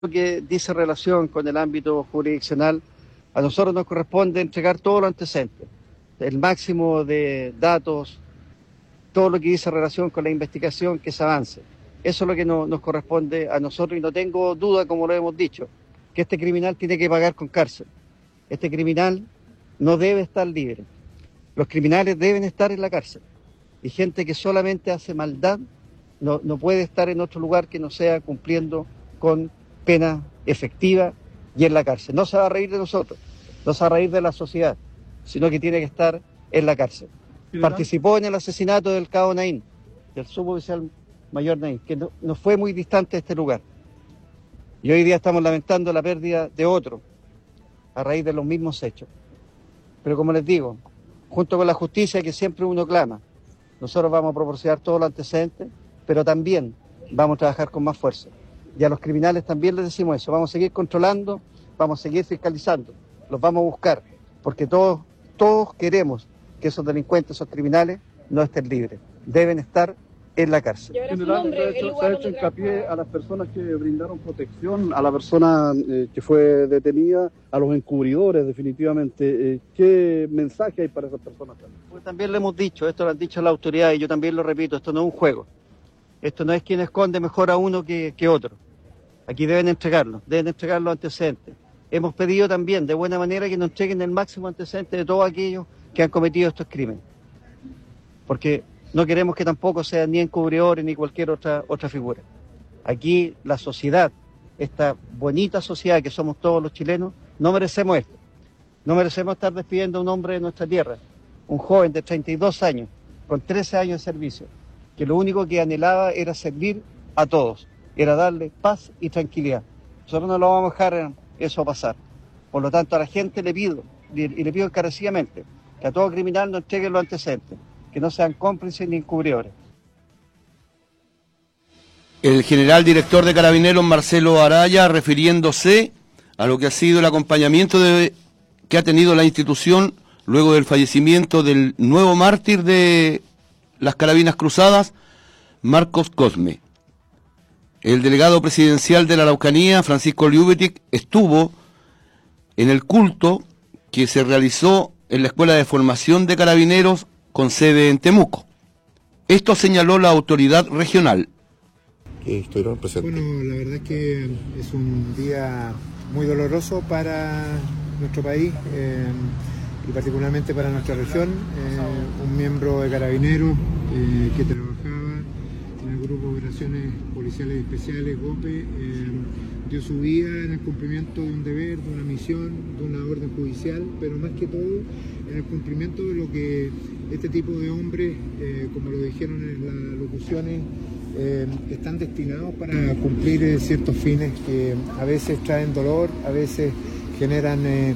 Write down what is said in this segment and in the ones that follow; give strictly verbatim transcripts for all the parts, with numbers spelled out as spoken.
que dice relación con el ámbito jurisdiccional, a nosotros nos corresponde entregar todos los antecedentes, el máximo de datos, todo lo que dice relación con la investigación, que se avance. Eso es lo que no, nos corresponde a nosotros y no tengo duda, como lo hemos dicho, que este criminal tiene que pagar con cárcel. Este criminal no debe estar libre. Los criminales deben estar en la cárcel. Y gente que solamente hace maldad no, no puede estar en otro lugar que no sea cumpliendo con pena efectiva y en la cárcel. No se va a reír de nosotros, no se va a reír de la sociedad, sino que tiene que estar en la cárcel. Participó en el asesinato del cabo Naín, del suboficial mayor Naín, que no, no fue muy distante de este lugar. Y hoy día estamos lamentando la pérdida de otro, a raíz de los mismos hechos. Pero como les digo, junto con la justicia que siempre uno clama, nosotros vamos a proporcionar todos los antecedentes, pero también vamos a trabajar con más fuerza. Y a los criminales también les decimos eso, vamos a seguir controlando, vamos a seguir fiscalizando, los vamos a buscar, porque todos, todos queremos que esos delincuentes, esos criminales, no estén libres, deben estar en la cárcel. General, se ha hecho, se ha hecho hincapié a las personas que brindaron protección, a la persona eh, que fue detenida, a los encubridores definitivamente. Eh, ¿Qué mensaje hay para esas personas también? Pues también lo hemos dicho, esto lo han dicho las autoridades y yo también lo repito, esto no es un juego. Esto no es quien esconde mejor a uno que, que otro. Aquí deben entregarlo, deben entregar los antecedentes. Hemos pedido también de buena manera que nos entreguen el máximo antecedente de todos aquellos que han cometido estos crímenes. Porque no queremos que tampoco sean ni encubridores ni cualquier otra, otra figura. Aquí la sociedad, esta bonita sociedad que somos todos los chilenos, no merecemos esto. No merecemos estar despidiendo a un hombre de nuestra tierra, un joven de treinta y dos años, con trece años de servicio, que lo único que anhelaba era servir a todos, era darle paz y tranquilidad. Nosotros no lo vamos a dejar eso pasar. Por lo tanto, a la gente le pido, y le pido encarecidamente, que a todo criminal no entreguen los antecedentes, que no sean cómplices ni encubridores. El general director de Carabineros, Marcelo Araya, refiriéndose a lo que ha sido el acompañamiento de, que ha tenido la institución luego del fallecimiento del nuevo mártir de las Carabinas Cruzadas, Marcos Cosme. El delegado presidencial de la Araucanía, Francisco Liubetic, estuvo en el culto que se realizó en la Escuela de Formación de Carabineros con sede en Temuco. Esto señaló la autoridad regional. Que estuvieron presentes. Bueno, la verdad es que es un día muy doloroso para nuestro país eh, y particularmente para nuestra región. Eh, un miembro de Carabineros eh, que trabajaba en el Grupo de Operaciones Policiales Especiales, GOPE, eh, dio su vida en el cumplimiento de un deber, de una misión, de una orden judicial, pero más que todo en el cumplimiento de lo que este tipo de hombres, eh, como lo dijeron en las locuciones, eh, están destinados para cumplir eh, ciertos fines que a veces traen dolor, a veces generan eh,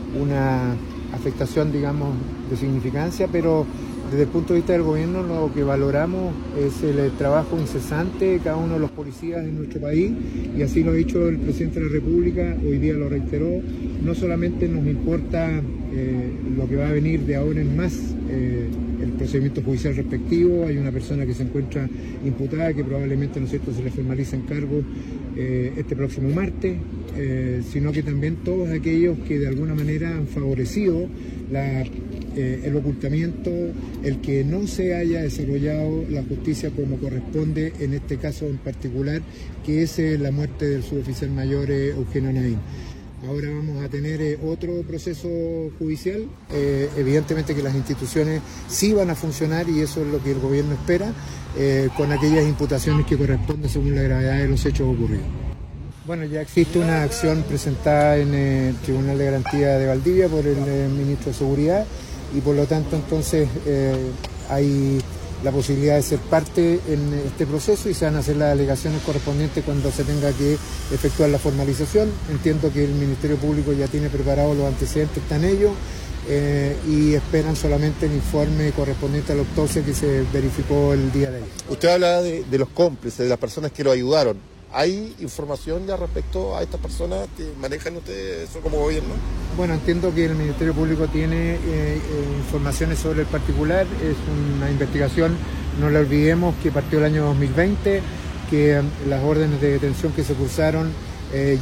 una afectación, digamos, de significancia, pero desde el punto de vista del gobierno lo que valoramos es el trabajo incesante de cada uno de los policías en nuestro país, y así lo ha dicho el presidente de la República, hoy día lo reiteró. No solamente nos importa eh, lo que va a venir de ahora en más, eh, el procedimiento judicial respectivo, hay una persona que se encuentra imputada que probablemente, ¿no es cierto?, se le formaliza en cargo eh, este próximo martes, eh, sino que también todos aquellos que de alguna manera han favorecido la Eh, el ocultamiento, el que no se haya desarrollado la justicia como corresponde en este caso en particular, que es eh, la muerte del suboficial mayor eh, Eugenio Naín. Ahora vamos a tener eh, otro proceso judicial, eh, evidentemente que las instituciones sí van a funcionar y eso es lo que el gobierno espera, eh, con aquellas imputaciones que corresponden según la gravedad de los hechos ocurridos. Bueno, ya existe una acción presentada en el Tribunal de Garantía de Valdivia por el eh, Ministro de Seguridad, y por lo tanto entonces eh, hay la posibilidad de ser parte en este proceso y se van a hacer las alegaciones correspondientes cuando se tenga que efectuar la formalización. Entiendo que el Ministerio Público ya tiene preparados los antecedentes, están ellos, eh, y esperan solamente el informe correspondiente a la autopsia que se verificó el día de ayer. Usted habla de, de los cómplices, de las personas que lo ayudaron. ¿Hay información ya respecto a estas personas? ¿Manejan ustedes eso como gobierno? Bueno, entiendo que el Ministerio Público tiene eh, eh, informaciones sobre el particular, es una investigación, no la olvidemos, que partió el año dos mil veinte, que eh, las órdenes de detención que se cursaron Eh,